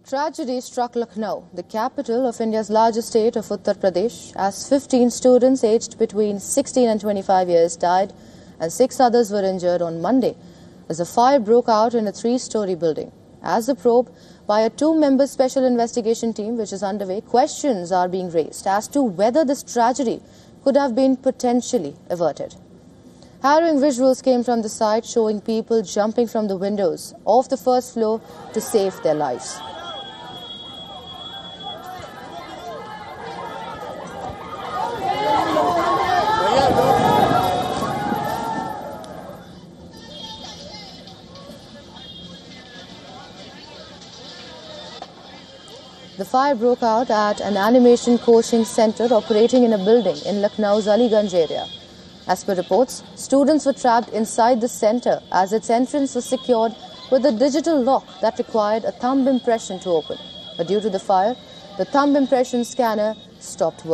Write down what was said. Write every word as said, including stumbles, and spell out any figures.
Tragedy struck Lucknow, the capital of India's largest state of Uttar Pradesh, as fifteen students aged between sixteen and twenty-five years died and six others were injured on Monday as a fire broke out in a three-story building. As the probe by a two-member special investigation team which is underway, questions are being raised as to whether this tragedy could have been potentially averted. Harrowing visuals came from the site showing people jumping from the windows of the first floor to save their lives. The fire broke out at an animation coaching center operating in a building in Lucknow's Aliganj area. As per reports, students were trapped inside the center as its entrance was secured with a digital lock that required a thumb impression to open. But due to the fire, the thumb impression scanner stopped working.